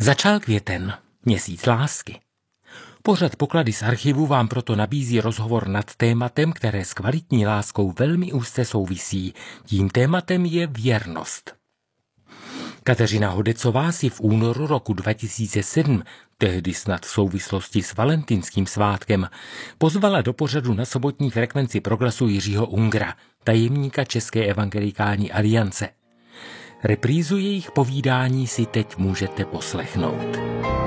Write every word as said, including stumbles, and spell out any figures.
Začal květen, měsíc lásky. Pořad Poklady z archivu vám proto nabízí rozhovor nad tématem, které s kvalitní láskou velmi úzce souvisí. Tím tématem je věrnost. Kateřina Hodecová si v únoru roku dva tisíce sedm, tehdy snad v souvislosti s valentinským svátkem, pozvala do pořadu na sobotní frekvenci Proglasu Jiřího Ungra, tajemníka České evangelikální aliance. Reprízu jejich povídání si teď můžete poslechnout.